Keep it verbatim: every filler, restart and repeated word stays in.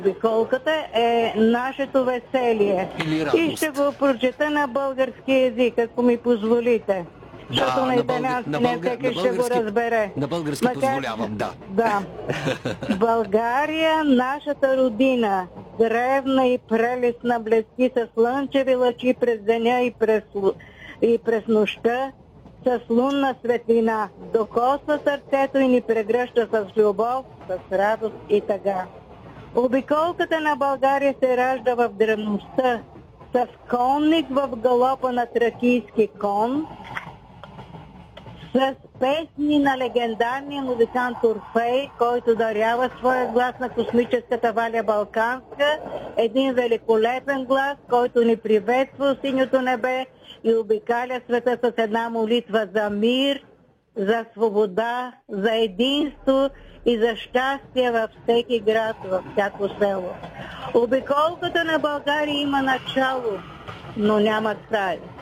Обиколката е нашето веселие. И ще го прочета на български език, ако ми позволите. Защото Да, на на, българ... италиански на, не българ... всеки на ще го български, разбере. на български Макар... позволявам, да. Да. България, нашата родина, древна и прелестна, блести със слънчеви лъчи през деня и през, и през нощта, с лунна светлина, докосва сърцето и ни прегръща с любов, с радост и тъга. Обиколката на България се ражда в древността, с конник в галопа на тракийски кон, с песни на легендарния музикант Орфей, който дарява своя глас на космическата Валя Балканска, един великолепен глас, който ни приветства в синьото небе и обикаля света с една молитва за мир, за свобода, за единство и за щастие във всеки град, във всяко село. Обиколката на България има начало, но няма край.